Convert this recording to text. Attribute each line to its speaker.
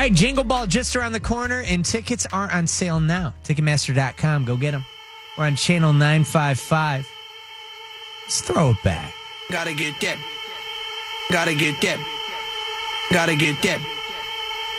Speaker 1: right, Jingle Ball just around the corner, and tickets are on sale now. Ticketmaster.com. Go get them. We're on channel 955. Let's throw it back.
Speaker 2: Gotta get that. Gotta get that. Gotta get that.